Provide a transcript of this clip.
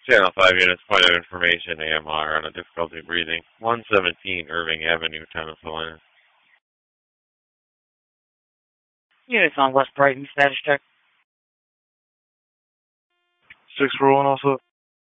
Channel 5 units, point of information, AMR on a difficulty breathing. 117 Irving Avenue, Pennsylvania. Units on West Brighton, status check. 641 also.